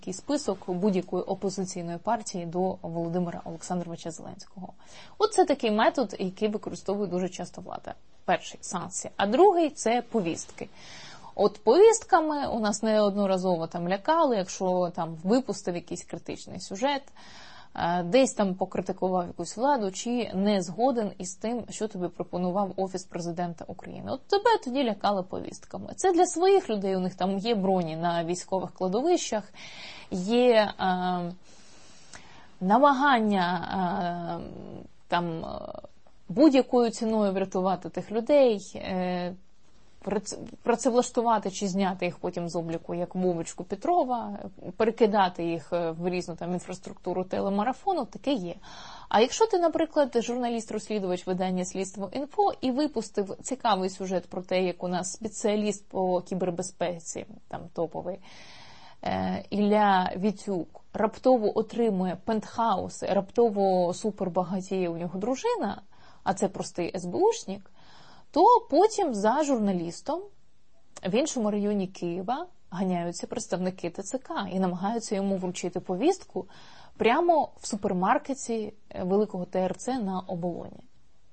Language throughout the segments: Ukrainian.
список будь-якої опозиційної партії до Володимира Олександровича Зеленського. От це такий метод, який використовує дуже часто влада. Перший – санкції, а другий – це повістки. От повістками у нас неодноразово там лякали, якщо там випустив якийсь критичний сюжет, десь там покритикував якусь владу, чи не згоден із тим, що тобі пропонував Офіс Президента України. От тебе тоді лякали повістками. Це для своїх людей, у них там є броні на військових кладовищах, є намагання там будь-якою ціною врятувати тих людей, працевлаштувати чи зняти їх потім з обліку, як Вовочку Петрова, перекидати їх в різну там інфраструктуру телемарафону, таке є. А якщо ти, наприклад, журналіст-розслідувач видання «Слідство.Інфо» і випустив цікавий сюжет про те, як у нас спеціаліст по кібербезпеці, там топовий, Ілля Вітюк, раптово отримує пентхауси, раптово супербагатіє у нього дружина, а це простий СБУшник, то потім за журналістом в іншому районі Києва ганяються представники ТЦК і намагаються йому вручити повістку прямо в супермаркеті великого ТРЦ на Оболоні.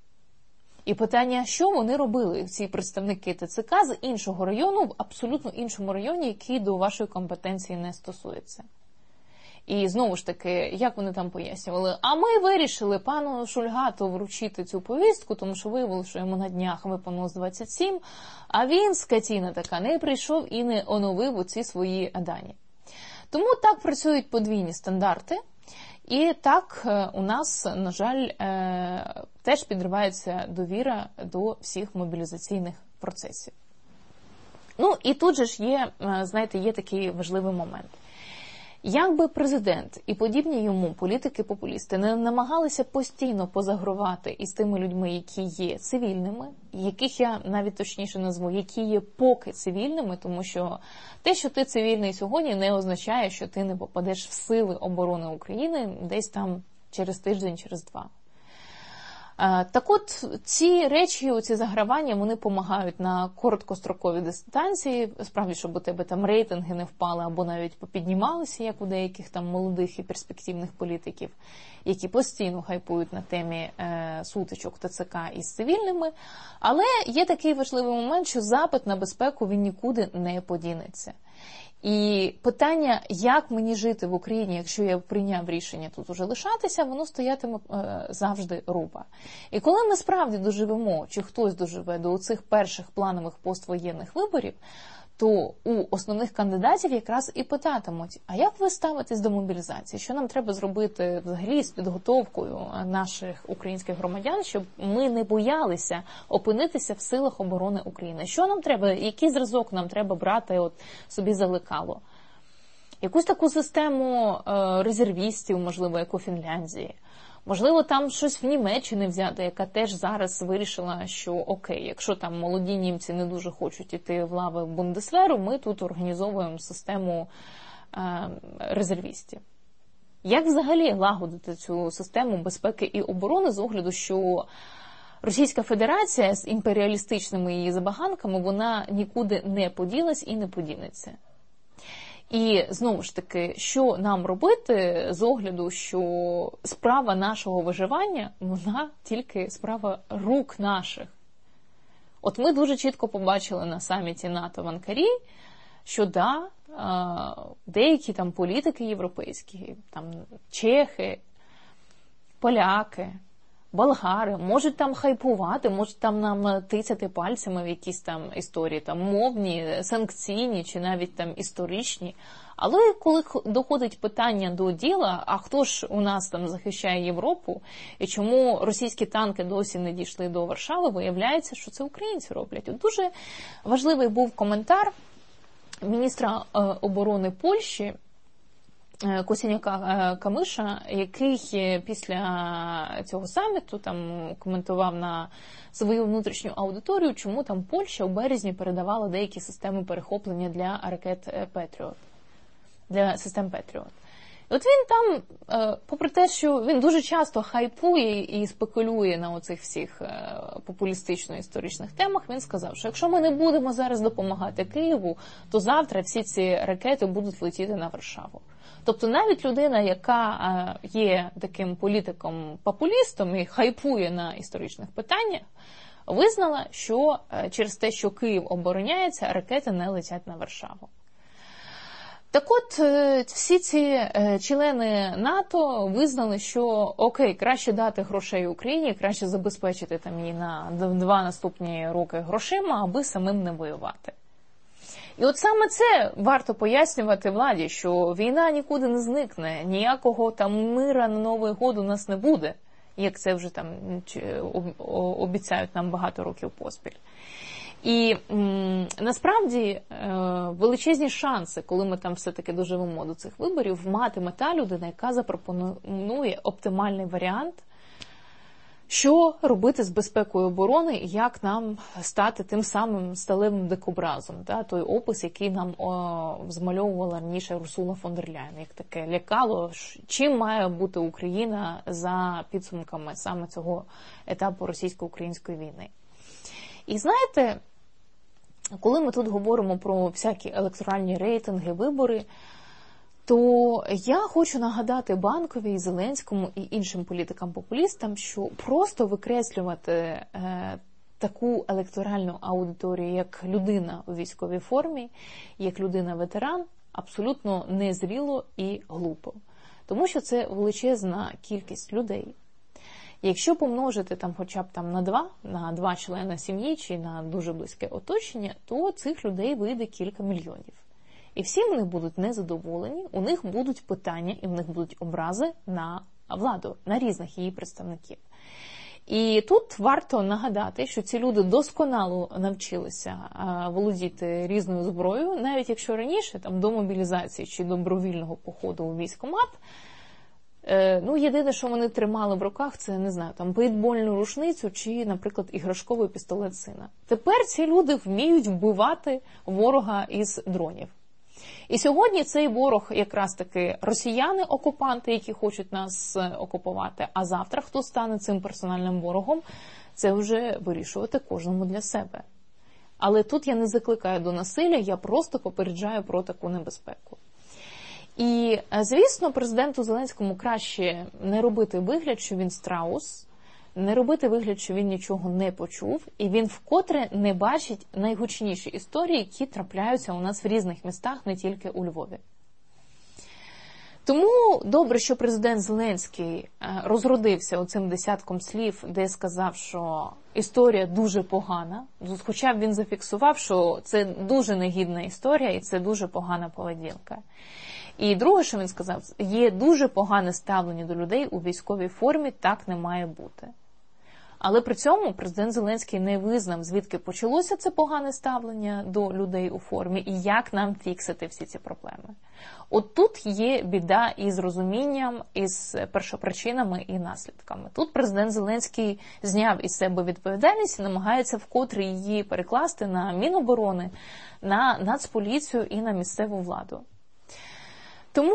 І питання, що вони робили, ці представники ТЦК з іншого району, в абсолютно іншому районі, який до вашої компетенції не стосується. І знову ж таки, як вони там пояснювали, а ми вирішили пану Шульгату вручити цю повістку, тому що виявили, що йому на днях виповнилось 27, а він, скотіна така, не прийшов і не оновив оці свої дані. Тому так працюють подвійні стандарти, і так у нас, на жаль, теж підривається довіра до всіх мобілізаційних процесів. Ну, і тут же ж є, знаєте, є такий важливий момент. Якби президент і подібні йому політики-популісти не намагалися постійно позагравати із тими людьми, які є цивільними, яких я навіть точніше назву, які є поки цивільними, тому що те, що ти цивільний сьогодні, не означає, що ти не попадеш в сили оборони України десь там через тиждень, через два. Так от, ці речі, ці загравання, вони допомагають на короткостроковій дистанції, справді, щоб у тебе там рейтинги не впали або навіть попіднімалися, як у деяких там молодих і перспективних політиків, які постійно хайпують на темі сутичок ТЦК із цивільними. Але є такий важливий момент, що запит на безпеку, він нікуди не подінеться. І питання, як мені жити в Україні, якщо я прийняв рішення тут уже лишатися, воно стоятиме завжди рупа. І коли ми справді доживемо, чи хтось доживе до цих перших планових поствоєнних виборів, то у основних кандидатів якраз і питатимуть, а як ви ставитесь до мобілізації? Що нам треба зробити взагалі з підготовкою наших українських громадян, щоб ми не боялися опинитися в силах оборони України? Що нам треба, який зразок нам треба брати от собі за лекало? Якусь таку систему резервістів, можливо, як у Фінляндії. Можливо, там щось в Німеччині взяти, яка теж зараз вирішила, що окей, якщо там молоді німці не дуже хочуть іти в лави Бундесверу, ми тут організовуємо систему резервістів. Як взагалі лагодити цю систему безпеки і оборони з огляду, що Російська Федерація з імперіалістичними її забаганками, вона нікуди не поділась і не подінеться? І, знову ж таки, що нам робити з огляду, що справа нашого виживання, вона тільки справа рук наших. От ми дуже чітко побачили на саміті НАТО в Анкарі, що деякі там політики європейські, там чехи, поляки, болгари можуть там хайпувати, можуть там нам тицяти пальцями в якісь там історії, там мовні, санкційні чи навіть там історичні. Але коли доходить питання до діла, а хто ж у нас там захищає Європу, і чому російські танки досі не дійшли до Варшави, виявляється, що це українці роблять. От дуже важливий був коментар міністра оборони Польщі, Косіняка-Камиша, який після цього саміту там коментував на свою внутрішню аудиторію, чому там Польща у березні передавала деякі системи перехоплення для ракет Петріот, для систем Петріот. От він там, попри те, що він дуже часто хайпує і спекулює на оцих всіх популістично-історичних темах, він сказав, що якщо ми не будемо зараз допомагати Києву, то завтра всі ці ракети будуть летіти на Варшаву. Тобто навіть людина, яка є таким політиком-популістом і хайпує на історичних питаннях, визнала, що через те, що Київ обороняється, ракети не летять на Варшаву. Так от, всі ці члени НАТО визнали, що окей, краще дати грошей Україні, краще забезпечити там її на 2 наступні роки грошима, аби самим не воювати. І от саме це варто пояснювати владі, що війна нікуди не зникне, ніякого там мира на Новий год у нас не буде, як це вже там обіцяють нам багато років поспіль. І насправді величезні шанси, коли ми там все-таки доживемо до цих виборів, матиме та людина, яка запропонує оптимальний варіант, що робити з безпекою оборони і як нам стати тим самим сталевим дикобразом. Той опис, який нам змальовувала раніше Урсула фон дер Ляєн, як таке лякало, чим має бути Україна за підсумками саме цього етапу російсько-української війни. І знаєте, коли ми тут говоримо про всякі електоральні рейтинги, вибори, то я хочу нагадати Банковій, Зеленському і іншим політикам-популістам, що просто викреслювати таку електоральну аудиторію, як людина у військовій формі, як людина-ветеран, абсолютно незріло і глупо. Тому що це величезна кількість людей. Якщо помножити там хоча б там на 2 члени сім'ї чи на дуже близьке оточення, то цих людей вийде кілька мільйонів. І всі вони будуть незадоволені, у них будуть питання і в них будуть образи на владу, на різних її представників. І тут варто нагадати, що ці люди досконало навчилися володіти різною зброєю, навіть якщо раніше там до мобілізації чи добровільного походу у військкомат, єдине, що вони тримали в руках, це, не знаю, там пейтбольну рушницю чи, наприклад, іграшковий пістолет сина. Тепер ці люди вміють вбивати ворога із дронів. І сьогодні цей ворог якраз таки росіяни-окупанти, які хочуть нас окупувати, а завтра хто стане цим персональним ворогом, це вже вирішувати кожному для себе. Але тут я не закликаю до насилля, я просто попереджаю про таку небезпеку. І, звісно, президенту Зеленському краще не робити вигляд, що він страус, не робити вигляд, що він нічого не почув, і він вкотре не бачить найгучніші історії, які трапляються у нас в різних містах, не тільки у Львові. Тому добре, що президент Зеленський розродився оцим десятком слів, де сказав, що історія дуже погана, хоча б він зафіксував, що це дуже негідна історія і це дуже погана поведінка. І друге, що він сказав, є дуже погане ставлення до людей у військовій формі, так не має бути. Але при цьому президент Зеленський не визнав, звідки почалося це погане ставлення до людей у формі і як нам фіксити всі ці проблеми. От тут є біда із розумінням, із першопричинами і наслідками. Тут президент Зеленський зняв із себе відповідальність і намагається вкотре її перекласти на Міноборони, на Нацполіцію і на місцеву владу. Тому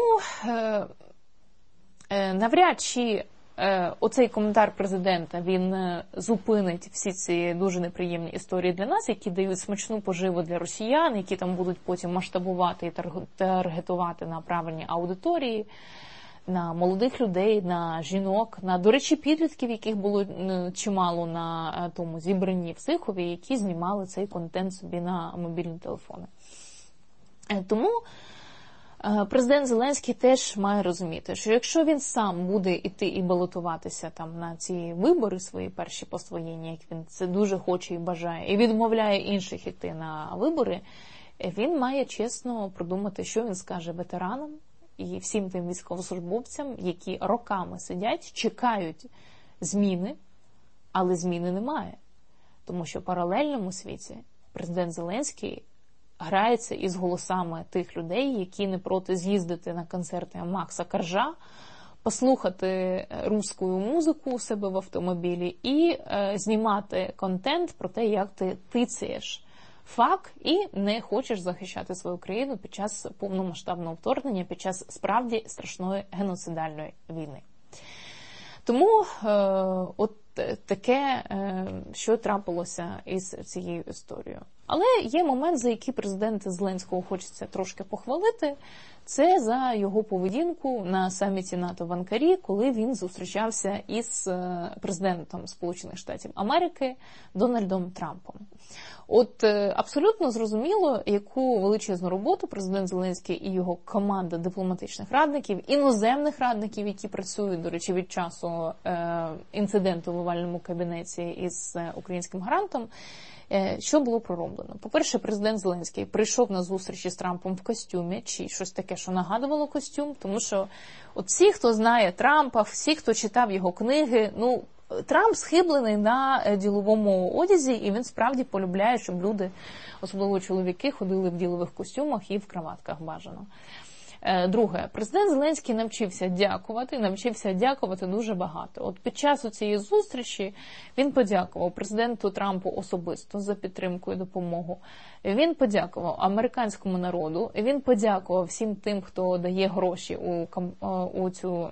навряд чи оцей коментар президента, він зупинить всі ці дуже неприємні історії для нас, які дають смачну поживу для росіян, які там будуть потім масштабувати і таргетувати на правильні аудиторії, на молодих людей, на жінок, на, до речі, підлітків, яких було чимало на тому зібранні в Сихові, які знімали цей контент собі на мобільні телефони. Тому президент Зеленський теж має розуміти, що якщо він сам буде йти і балотуватися там на ці вибори свої перші поствоєнні, як він це дуже хоче і бажає, і відмовляє інших йти на вибори, він має чесно продумати, що він скаже ветеранам і всім тим військовослужбовцям, які роками сидять, чекають зміни, але зміни немає. Тому що в паралельному світі президент Зеленський грається із голосами тих людей, які не проти з'їздити на концерти Макса Коржа, послухати русську музику у себе в автомобілі і знімати контент про те, як ти тицяєш факт і не хочеш захищати свою країну під час повномасштабного вторгнення, під час справді страшної геноцидальної війни. Тому от таке, що трапилося із цією історією. Але є момент, за який президента Зеленського хочеться трошки похвалити. Це за його поведінку на саміті НАТО в Анкарі, коли він зустрічався із президентом Сполучених Штатів Америки Дональдом Трампом. От абсолютно зрозуміло, яку величезну роботу президент Зеленський і його команда дипломатичних радників, іноземних радників, які працюють, до речі, від часу інциденту в овальному кабінеті із українським гарантом, що було пророблено. По-перше, президент Зеленський прийшов на зустріч із Трампом в костюмі, чи щось таке, що нагадувало костюм, тому що от всі, хто знає Трампа, всі, хто читав його книги, Трамп схиблений на діловому одязі, і він справді полюбляє, щоб люди, особливо чоловіки, ходили в ділових костюмах і в краватках бажано. Друге, президент Зеленський навчився дякувати дуже багато. От під час цієї зустрічі він подякував президенту Трампу особисто за підтримку і допомогу. Він подякував американському народу, він подякував всім тим, хто дає гроші у цю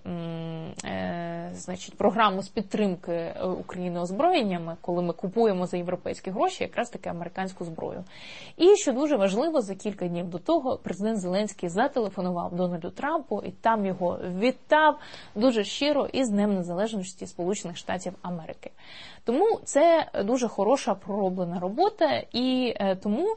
програму з підтримки України озброєннями, коли ми купуємо за європейські гроші якраз таки американську зброю. І, що дуже важливо, за кілька днів до того президент Зеленський зателефонував Дональду Трампу і там його вітав дуже щиро із Днем Незалежності Сполучених Штатів Америки. Тому це дуже хороша пророблена робота, і тому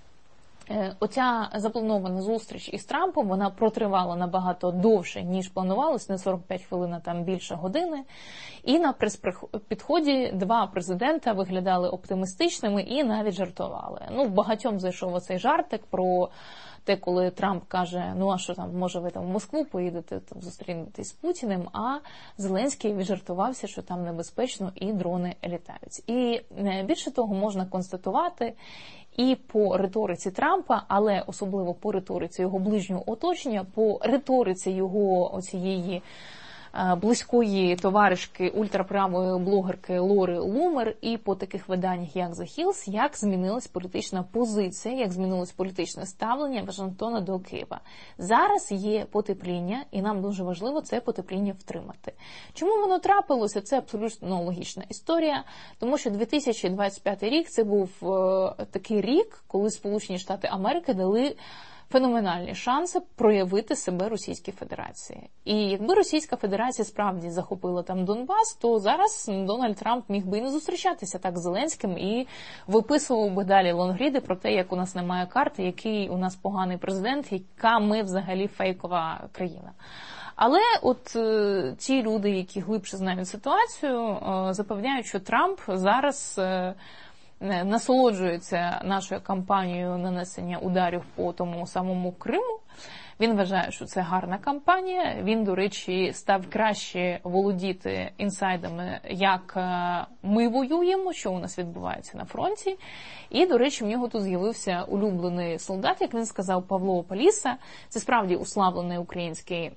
оця запланована зустріч із Трампом, вона протривала набагато довше, ніж планувалось, не 45 хвилин, а там більше години. І на прес-підході два президента виглядали оптимістичними і навіть жартували. Багатьом зайшов оцей жартик про те, коли Трамп каже, а що там, може ви там в Москву поїдете, там зустрінетесь з Путіним, а Зеленський віджартувався, що там небезпечно і дрони літають. І більше того, можна констатувати і по риториці Трампа, але особливо по риториці його ближнього оточення, по риториці його оцієї близької товаришки ультраправої блогерки Лори Лумер і по таких виданнях, як The Hills, як змінилась політична позиція, як змінилось політичне ставлення Вашингтона до Києва. Зараз є потепління, і нам дуже важливо це потепління втримати. Чому воно трапилося? Це абсолютно логічна історія, тому що 2025 рік – це був такий рік, коли Сполучені Штати Америки дали феноменальні шанси проявити себе Російській Федерації. І якби Російська Федерація справді захопила там Донбас, то зараз Дональд Трамп міг би і не зустрічатися так з Зеленським і виписував би далі лонгріди про те, як у нас немає карти, який у нас поганий президент, яка ми взагалі фейкова країна. Але от ті люди, які глибше знають ситуацію, запевняють, що Трамп зараз насолоджується нашою кампанією нанесення ударів по тому самому Криму. Він вважає, що це гарна кампанія. Він, до речі, став краще володіти інсайдами, як ми воюємо, що у нас відбувається на фронті. І, до речі, в нього тут з'явився улюблений солдат, як він сказав, Павло Поліса. Це справді уславлений український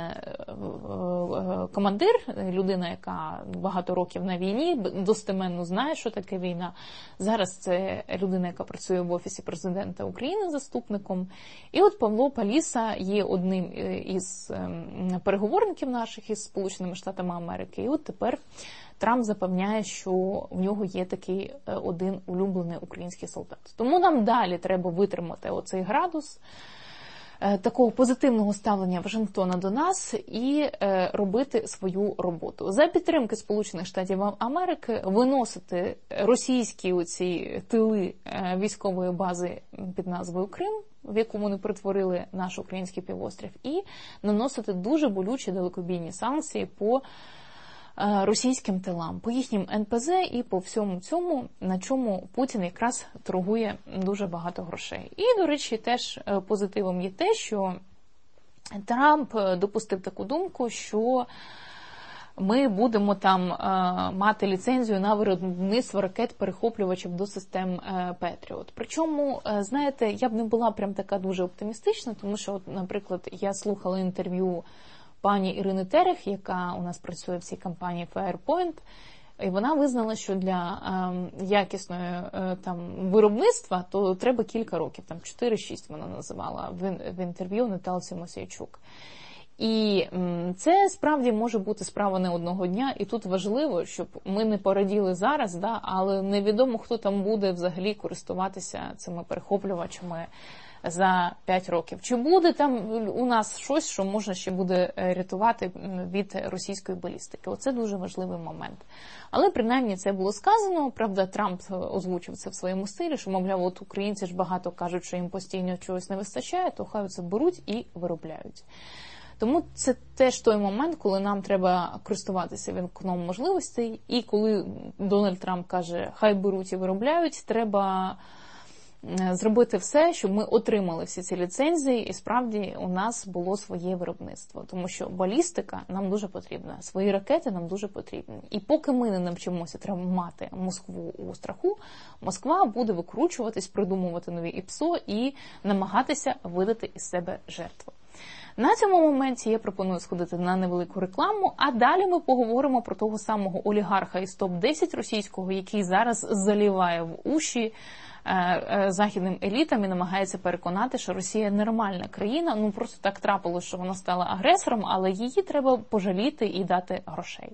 командир, людина, яка багато років на війні, достеменно знає, що таке війна. Зараз це людина, яка працює в Офісі президента України заступником. І от Павло Поліса є одним із переговорників наших із Сполученими Штатами Америки. І от тепер Трамп запевняє, що в нього є такий один улюблений український солдат. Тому нам далі треба витримати оцей градус такого позитивного ставлення Вашингтона до нас і робити свою роботу. За підтримки Сполучених Штатів Америки виносити російські оці тили військової бази під назвою Крим, в яку вони перетворили наш український півострів, і наносити дуже болючі далекобійні санкції по російським тилам, по їхнім НПЗ і по всьому цьому, на чому Путін якраз торгує дуже багато грошей. І, до речі, теж позитивом є те, що Трамп допустив таку думку, що ми будемо там мати ліцензію на виробництво ракет-перехоплювачів до систем Петріот. Причому, знаєте, я б не була прям така дуже оптимістична, тому що, от, наприклад, я слухала інтерв'ю пані Ірини Терех, яка у нас працює в цій компанії Firepoint. І вона визнала, що для якісної виробництва то треба кілька років, 4-6 вона називала в інтерв'ю Наталці Мосійчук. І це справді може бути справа не одного дня, і тут важливо, щоб ми не пораділи зараз, але невідомо, хто там буде взагалі користуватися цими перехоплювачами за 5 років. Чи буде там у нас щось, що можна ще буде рятувати від російської балістики? Оце дуже важливий момент. Але принаймні це було сказано. Правда, Трамп озвучив це в своєму стилі, що, мовляв, от українці ж багато кажуть, що їм постійно чогось не вистачає, то хай це беруть і виробляють. Тому це теж той момент, коли нам треба користуватися вікном можливостей, і коли Дональд Трамп каже, хай беруть і виробляють, треба зробити все, щоб ми отримали всі ці ліцензії, і справді у нас було своє виробництво. Тому що балістика нам дуже потрібна, свої ракети нам дуже потрібні. І поки ми не навчимося тримати Москву у страху, Москва буде викручуватись, придумувати нові ІПСО і намагатися видати із себе жертву. На цьому моменті я пропоную сходити на невелику рекламу, а далі ми поговоримо про того самого олігарха із топ-10 російського, який зараз заліває в уші західним елітам і намагається переконати, що Росія нормальна країна, просто так трапилось, що вона стала агресором, але її треба пожаліти і дати грошей.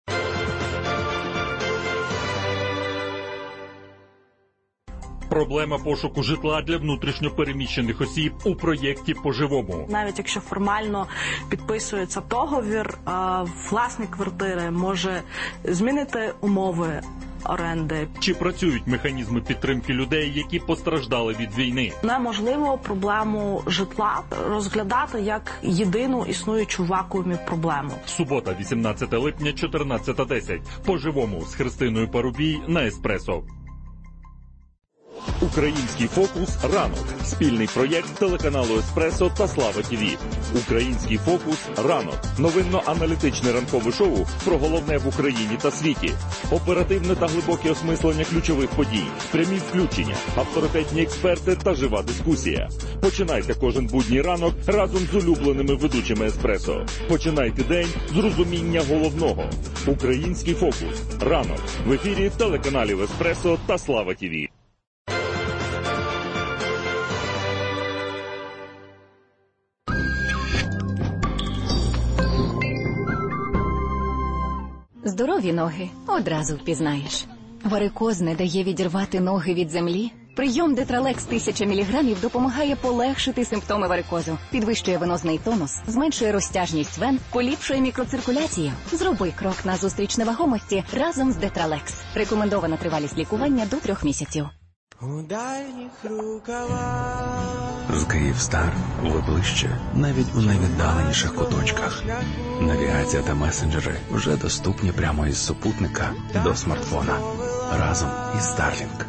Проблема пошуку житла для внутрішньопереміщених осіб у проєкті «По-живому». Навіть якщо формально підписується договір, власник квартири може змінити умови оренди. Чи працюють механізми підтримки людей, які постраждали від війни? Неможливо проблему житла розглядати як єдину існуючу в вакуумі проблему. Субота, 18 липня, 14:10. «По-живому» з Христиною Парубій на Еспресо. Український фокус «Ранок» – спільний проєкт телеканалу «Еспресо» та «Слава ТВ». Український фокус «Ранок» – новинно-аналітичне ранкове шоу про головне в Україні та світі. Оперативне та глибоке осмислення ключових подій, прямі включення, авторитетні експерти та жива дискусія. Починайте кожен будній ранок разом з улюбленими ведучими «Еспресо». Починайте день з розуміння головного. Український фокус «Ранок» в ефірі телеканалів «Еспресо» та «Слава ТВ». Здорові ноги одразу впізнаєш. Варикоз не дає відірвати ноги від землі? Прийом Детралекс 1000 мг допомагає полегшити симптоми варикозу, підвищує венозний тонус, зменшує розтяжність вен, поліпшує мікроциркуляцію. Зроби крок назустріч невагомості разом з Детралекс. Рекомендована тривалість лікування до 3 місяців. У дальніх рукавах. З Київстар ви ближче, навіть у найвіддаленіших куточках. Навігація та месенджери вже доступні прямо із супутника до смартфона. Разом із Starlink.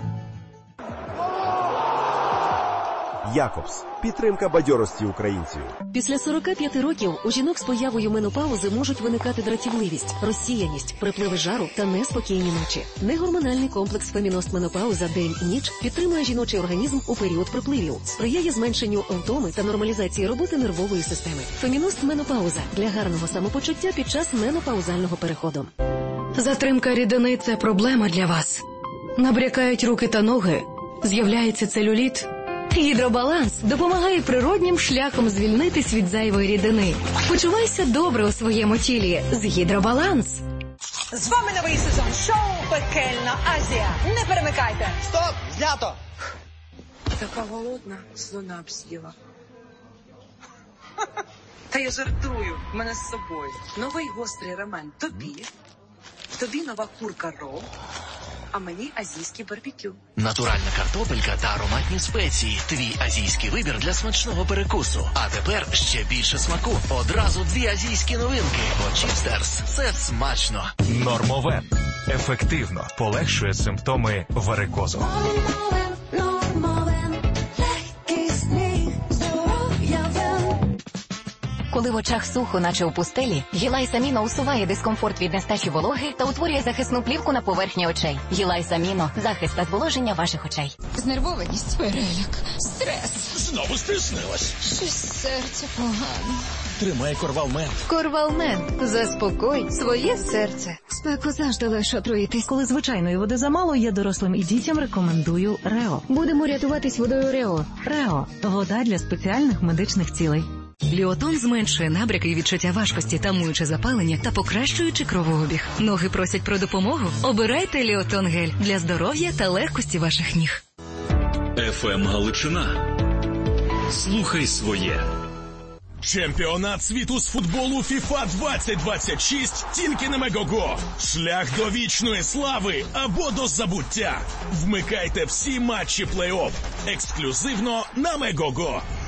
Якобс. Підтримка бадьорості українців. Після 45 років у жінок з появою менопаузи можуть виникати дратівливість, розсіяність, припливи жару та неспокійні ночі. Негормональний комплекс Феміност Менопауза день і ніч підтримує жіночий організм у період припливів, сприяє зменшенню втоми та нормалізації роботи нервової системи. Феміност Менопауза для гарного самопочуття під час менопаузального переходу. Затримка рідини – це проблема для вас. Набрякають руки та ноги, з'являється целюліт. Гідробаланс допомагає природнім шляхом звільнитись від зайвої рідини. Почувайся добре у своєму тілі з Гідробаланс. З вами новий сезон шоу «Пекельна Азія». Не перемикайте. Стоп! Знято! Така голодна, слона б з'їла. Та я жартую, в мене з собою. Новий гострий рамен тобі нова курка рол, а мені азійський барбекю. Натуральна картопелька та ароматні спеції. Твій азійський вибір для смачного перекусу. А тепер ще більше смаку. Одразу 2 азійські новинки. Бо Чіпстерс – це смачно. Нормовен. Ефективно полегшує симптоми варикозу. Коли в очах сухо, наче у пустелі, Гілайс Аміно усуває дискомфорт від нестачі вологи та утворює захисну плівку на поверхні очей. Гілайс Аміно – захист та зволоження ваших очей. Знервованість, переляк, стрес. Знову стиснилась. Щось серце погано. Тримай Корвалмент. Корвалмент. Заспокой своє серце. Спеку завжди легше отруїтись. Коли звичайної води замало, я дорослим і дітям рекомендую Рео. Будемо рятуватись водою Рео. Рео – вода для спеціальних медичних цілей. Ліотон зменшує набряки і відчуття важкості, тамуючи запалення та покращуючи кровообіг. Ноги просять про допомогу? Обирайте Ліотон гель для здоров'я та легкості ваших ніг. ФМ Галичина. Слухай своє. Чемпіонат світу з футболу FIFA 2026 тільки на Мегого. Шлях до вічної слави або до забуття. Вмикайте всі матчі плей-офф ексклюзивно на Мегого.